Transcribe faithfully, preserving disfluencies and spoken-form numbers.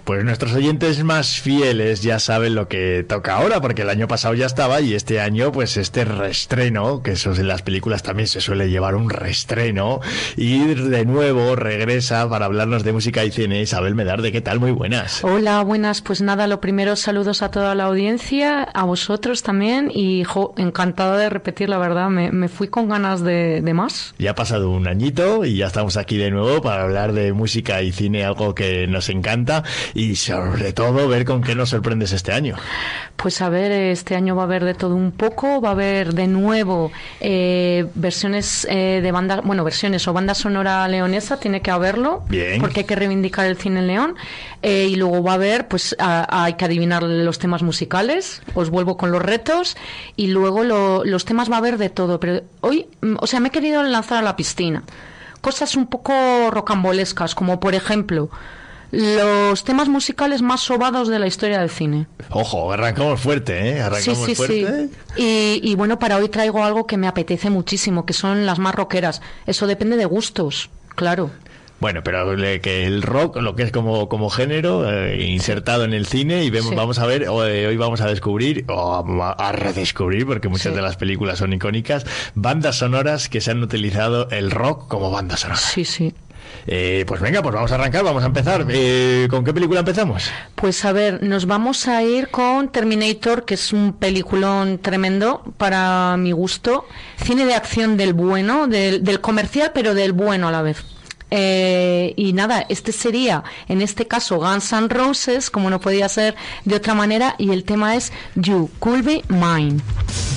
Pues nuestros oyentes más fieles ya saben lo que toca ahora, porque el año pasado ya estaba y este año pues este reestreno, que eso en las películas también se suele llevar un reestreno, y de nuevo regresa para hablarnos de música y cine. Isabel Medarde, ¿qué tal? Muy buenas. Hola, buenas. Pues nada, lo primero, saludos a toda la audiencia, a vosotros también, y jo, encantada de repetir, la verdad, me, me fui con ganas de, de más. Ya ha pasado un añito y ya estamos aquí de nuevo para hablar de música y cine, algo que nos encanta, y sobre todo ver con qué nos sorprendes este año. Pues a ver, este año va a haber de todo un poco, va a haber de nuevo eh, versiones eh, de banda, bueno, versiones o banda sonora leonesa, tiene que haberlo, bien, porque hay que reivindicar el cine en León, eh, y luego va a haber, pues a, a, hay que adivinar los temas musicales, os vuelvo con los retos, y luego lo, los temas va a haber de todo, pero hoy, o sea, me he querido lanzar a la piscina, cosas un poco rocambolescas, como por ejemplo los temas musicales más sobados de la historia del cine. Ojo, arrancamos fuerte, ¿eh? Arrancamos sí, sí, fuerte. Sí. Y, y bueno, para hoy traigo algo que me apetece muchísimo, que son las más rockeras. Eso depende de gustos, claro. Bueno, pero que el rock, lo que es como, como género, eh, insertado en el cine, y vemos, sí. vamos a ver, hoy, hoy vamos a descubrir, o a, a redescubrir, porque muchas sí. de las películas son icónicas, bandas sonoras que se han utilizado el rock como banda sonora. Sí, sí. Eh, pues venga, pues vamos a arrancar, vamos a empezar. Eh, ¿Con qué película empezamos? Pues a ver, nos vamos a ir con Terminator, que es un peliculón tremendo para mi gusto. Cine de acción del bueno, del, del comercial, pero del bueno a la vez. Eh, y nada, este sería, en este caso, Guns N' Roses, como no podía ser de otra manera, y el tema es You Could Be Mine.